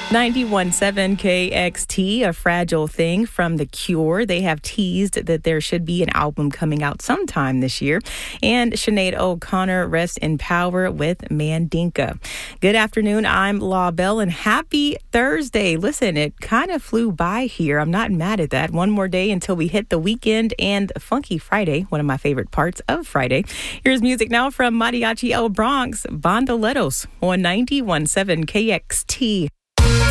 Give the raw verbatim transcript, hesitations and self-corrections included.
ninety-one point seven K X T, A Fragile Thing from The Cure. They have teased that there should be an album coming out sometime this year. And Sinead O'Connor, Rest in Power with Mandinka. Good afternoon. I'm La Belle, and happy Thursday. Listen, it kind of flew by here. I'm not mad at that. One more day until we hit the weekend and Funky Friday, one of my favorite parts of Friday. Here's music now from Mariachi El Bronx, Bandoleros on ninety-one point seven K X T.